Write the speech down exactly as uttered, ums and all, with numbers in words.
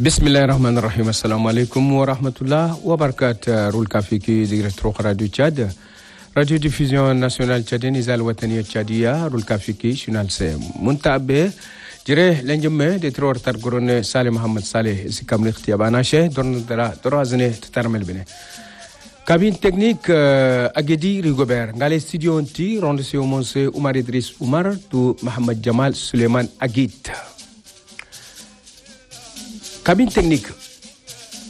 Bismillahir Rahmanir Rahim. Assalamu alaikum wa rahmatullah wa barakatuh. Roul Kafiki Zigretro Radio Tchad. Radio Diffusion Nationale Tchadienne Izal Wataniya Tchadia. Roul Kafiki Shunal Se Muntabe. Jire lenjemme de trop tar gorone Saleh Mohamed Saleh sikam likhti abana she don dara dorazne tatarmel bene. Cabine technique uh, Agedi Rigobert. Ngale studio onti ronde se omonse Oumar Idriss Oumar tu Mohamed Jamal Suleiman Agit. Cabine technique